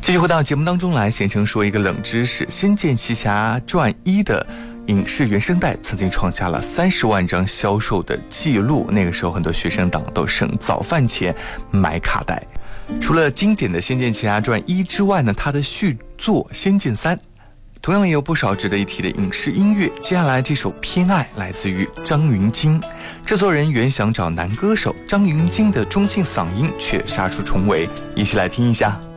继续回到节目当中来，贤成说一个冷知识，《仙剑奇侠传1》的影视原声带曾经创下了30万张销售的记录，那个时候很多学生党都省早饭钱买卡带。除了经典的《仙剑奇侠传1》之外呢，它的续作《仙剑3》同样也有不少值得一提的影视音乐。接下来这首《偏爱》来自于张芸京，制作人原想找男歌手，张芸京的中性嗓音却杀出重围，一起来听一下。